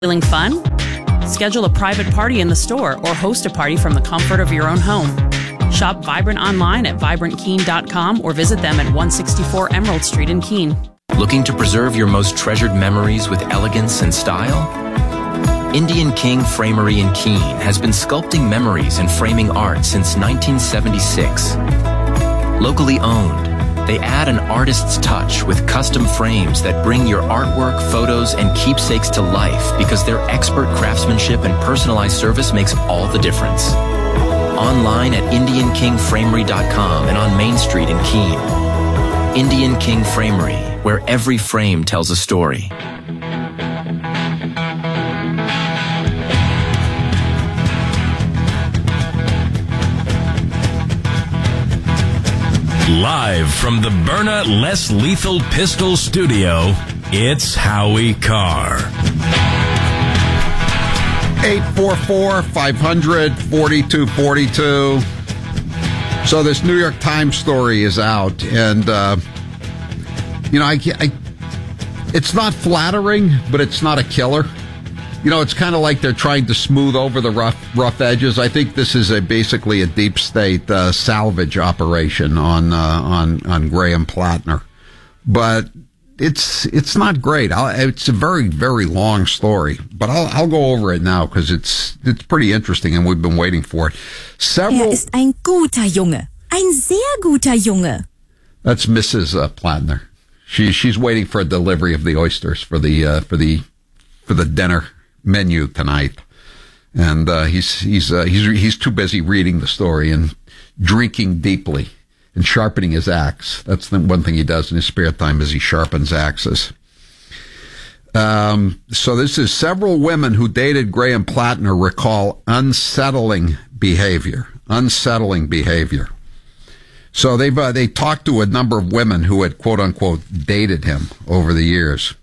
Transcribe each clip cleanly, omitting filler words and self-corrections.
Feeling fun? Schedule a private party in the store or host a party from the comfort of your own home. Shop Vibrant online at vibrantkeen.com or visit them at 164 Emerald Street in Keene. Looking to preserve your most treasured memories with elegance and style? Indian King Framery in Keene has been sculpting memories and framing art since 1976. Locally owned, they add an artist's touch with custom frames that bring your artwork, photos, and keepsakes to life because their expert craftsmanship and personalized service makes all the difference. Online at IndianKingFramery.com and on Main Street in Keene. Indian King Framery, where every frame tells a story. Live from the Byrna Less Lethal Pistol Studio, it's Howie Carr. 844-500-4242. So this New York Times story is out, and, it's not flattering, but it's not a killer. It's kind of like they're trying to smooth over the rough edges. I think this is basically a deep state salvage operation on Graham Plattner, but it's not great. It's a very, very long story, but I'll go over it now because it's pretty interesting and we've been waiting for it. Ist ein guter Junge, ein sehr guter Junge. That's Mrs. Plattner. She's waiting for a delivery of the oysters for the dinner menu tonight, and he's too busy reading the story and drinking deeply and sharpening his axe. That's the one thing he does in his spare time, is he sharpens axes. So this is several women who dated Graham Plattner recall unsettling behavior. So they talked to a number of women who had quote unquote dated him over the years.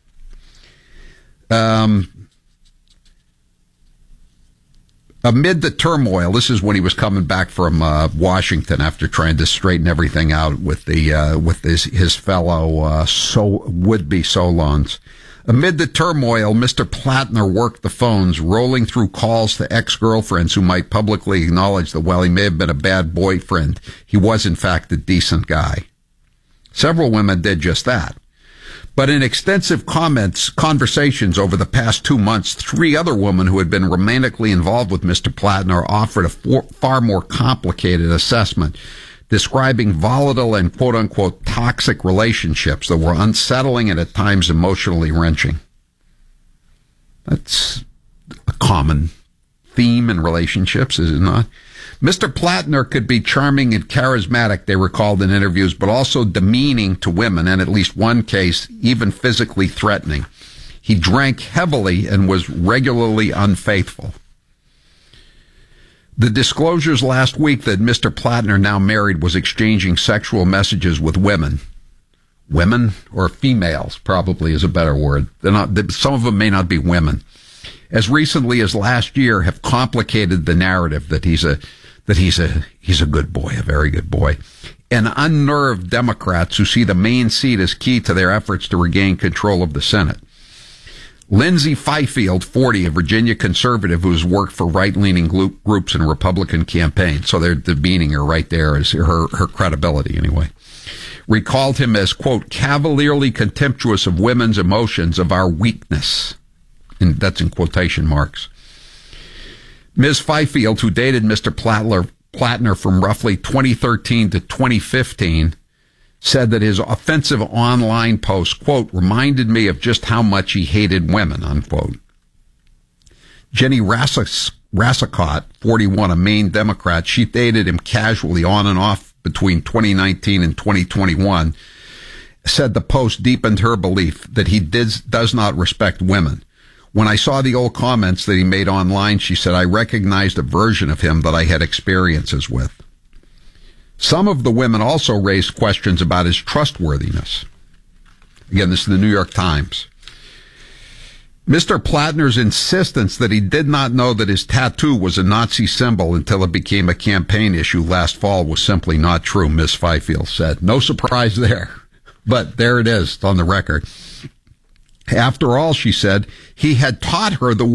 Amid the turmoil, this is when he was coming back from Washington after trying to straighten everything out with his fellow would-be Solons. Amid the turmoil, Mr. Plattner worked the phones, rolling through calls to ex-girlfriends who might publicly acknowledge that while he may have been a bad boyfriend, he was in fact a decent guy. Several women did just that. But in extensive conversations over the past 2 months, 3 other women who had been romantically involved with Mr. Plattner offered a far more complicated assessment, describing volatile and quote-unquote toxic relationships that were unsettling and at times emotionally wrenching. That's a common theme in relationships, is it not? Mr. Plattner could be charming and charismatic, they recalled in interviews, but also demeaning to women, and at least one case, even physically threatening. He drank heavily and was regularly unfaithful. The disclosures last week that Mr. Plattner, now married, was exchanging sexual messages with women. Women or females, probably is a better word. Some of them may not be women. As recently as last year, have complicated the narrative that he's a good boy, a very good boy, and unnerved Democrats who see the main seat as key to their efforts to regain control of the Senate. Lindsay Fifield, 40, a Virginia conservative who's worked for right-leaning groups in Republican campaigns, so they're demeaning her right there as her credibility anyway, recalled him as, quote, cavalierly contemptuous of women's emotions, of our weakness. And that's in quotation marks. Ms. Fifield, who dated Mr. Plattner from roughly 2013 to 2015, said that his offensive online posts, quote, reminded me of just how much he hated women, unquote. Jenny Rassicott, 41, a Maine Democrat, she dated him casually on and off between 2019 and 2021, said the post deepened her belief that he does not respect women. When I saw the old comments that he made online, she said, I recognized a version of him that I had experiences with. Some of the women also raised questions about his trustworthiness. Again, this is the New York Times. Mr. Plattner's insistence that he did not know that his tattoo was a Nazi symbol until it became a campaign issue last fall was simply not true, Ms. Fifield said. No surprise there. But there it is on the record. After all, she said, he had taught her the